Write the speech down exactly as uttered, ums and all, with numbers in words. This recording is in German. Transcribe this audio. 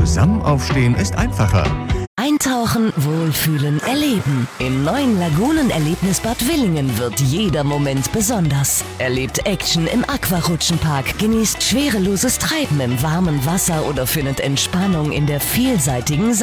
Zusammen aufstehen ist einfacher. Eintauchen, wohlfühlen, erleben. Im neuen Lagunenerlebnisbad Willingen wird jeder Moment besonders. Erlebt Action im Aquarutschenpark, genießt schwereloses Treiben im warmen Wasser oder findet Entspannung in der vielseitigen